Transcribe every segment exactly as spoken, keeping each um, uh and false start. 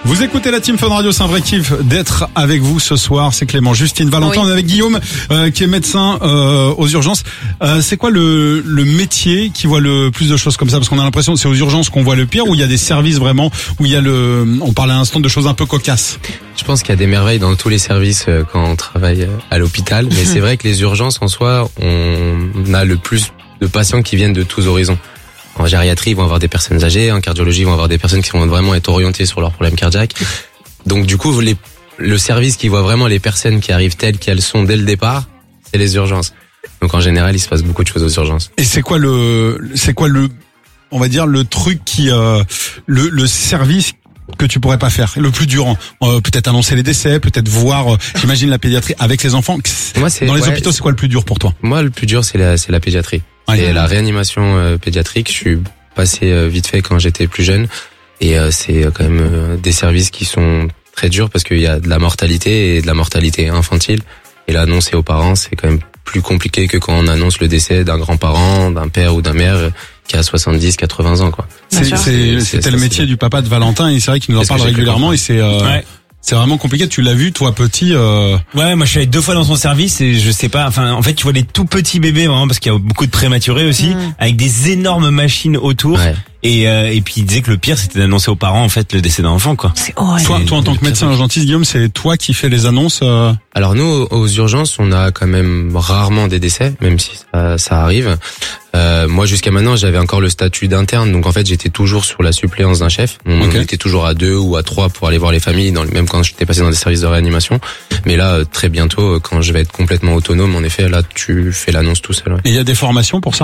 Vous écoutez la Team Fun Radio, c'est un vrai kiff d'être avec vous ce soir. C'est Clément, Justine, Valentin, oui. On est avec Guillaume euh, qui est médecin euh, aux urgences. Euh, c'est quoi le, le métier qui voit le plus de choses comme ça? Parce qu'on a l'impression que c'est aux urgences qu'on voit le pire, ou il y a des services vraiment où il y a le... On parlait à l'instant de choses un peu cocasses. Je pense qu'il y a des merveilles dans tous les services euh, quand on travaille à l'hôpital. Mais c'est vrai que les urgences en soi, on a le plus de patients qui viennent de tous horizons. En gériatrie, ils vont avoir des personnes âgées. En cardiologie, ils vont avoir des personnes qui vont vraiment être orientées sur leurs problèmes cardiaques. Donc, du coup, les, le service qui voit vraiment les personnes qui arrivent telles qu'elles sont dès le départ, c'est les urgences. Donc, en général, il se passe beaucoup de choses aux urgences. Et c'est quoi le, c'est quoi le, on va dire, le truc qui, euh, le, le service que tu pourrais pas faire, le plus dur, euh, peut-être annoncer les décès, peut-être voir, euh, j'imagine la pédiatrie avec les enfants. Moi, c'est, dans les ouais, hôpitaux, c'est quoi le plus dur pour toi? Moi, le plus dur, c'est la, c'est la pédiatrie. Ouais. Et la réanimation euh, pédiatrique, je suis passé euh, vite fait quand j'étais plus jeune, et euh, c'est quand même euh, des services qui sont très durs parce qu'il y a de la mortalité et de la mortalité infantile. Et l'annoncer aux parents, c'est quand même plus compliqué que quand on annonce le décès d'un grand-parent, d'un père ou d'un mère qui a soixante-dix, quatre-vingts ans, quoi. C'est, c'est, c'est, c'était le métier du papa de Valentin, et c'est vrai qu'il nous en parle régulièrement, et c'est, euh, ouais. C'est vraiment compliqué. Tu l'as vu, toi, petit, euh... Ouais, moi, je suis allé deux fois dans son service et je sais pas, enfin, en fait, tu vois les tout petits bébés, vraiment, parce qu'il y a beaucoup de prématurés aussi, mmh. avec des énormes machines autour. Ouais. Et, euh, et puis, il disait que le pire, c'était d'annoncer aux parents, en fait, le décès d'un enfant, quoi. C'est horrible. Toi, toi, en tant que médecin urgentiste, Guillaume, c'est toi qui fais les annonces, euh... Alors, nous, aux urgences, on a quand même rarement des décès, même si ça, ça arrive. Euh, moi, jusqu'à maintenant, j'avais encore le statut d'interne, donc en fait, j'étais toujours sur la suppléance d'un chef. On okay. était toujours à deux ou à trois pour aller voir les familles, dans, même quand j'étais passé dans des services de réanimation. Mais là, très bientôt, quand je vais être complètement autonome, en effet, là, tu fais l'annonce tout seul. Ouais. Et il y a des formations pour ça?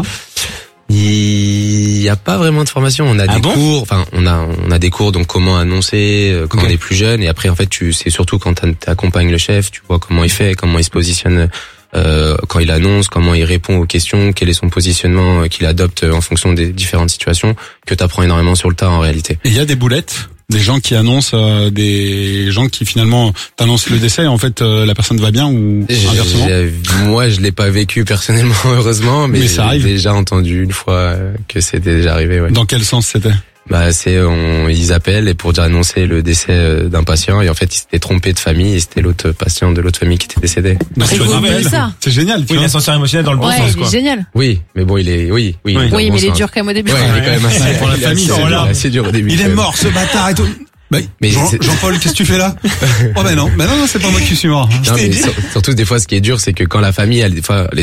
Il y a pas vraiment de formation. On a ah des bon cours, enfin, on a, on a des cours, donc comment annoncer quand okay. on est plus jeune. Et après, en fait, tu, c'est surtout quand tu accompagnes le chef, tu vois comment il fait, comment il se positionne. Euh, quand il annonce, comment il répond aux questions, quel est son positionnement euh, qu'il adopte en fonction des différentes situations, que tu apprends énormément sur le tas en réalité. Et il y a des boulettes, des gens qui annoncent, euh, des gens qui finalement t'annoncent le décès et en fait euh, la personne va bien ou inversement. J'ai, moi, je l'ai pas vécu personnellement, heureusement, mais, mais ça arrive. J'ai déjà entendu une fois que c'était déjà arrivé. Ouais. Dans quel sens c'était? Bah c'est on, ils appellent et pour dire annoncer le décès d'un patient et en fait ils s'étaient trompés de famille et c'était l'autre patient de l'autre famille qui était décédé. Donc, c'est, ça. C'est génial. Oui, l'ascenseur émotionnel dans le bon ouais, sens quoi. C'est génial. Oui, mais bon il est oui oui. Oui, oui bon mais il est sens. dur quand même au début. Ouais, il est quand même assez ouais, pour la famille, c'est dur, assez dur au début. Il est mort ce bâtard et tout. Bah, mais Jean, Jean-Paul, qu'est-ce que tu fais là? Oh ben non, ben non, non, c'est pas moi qui suis mort. Non, mais surtout des fois, ce qui est dur, c'est que quand la famille, elle, des fois, les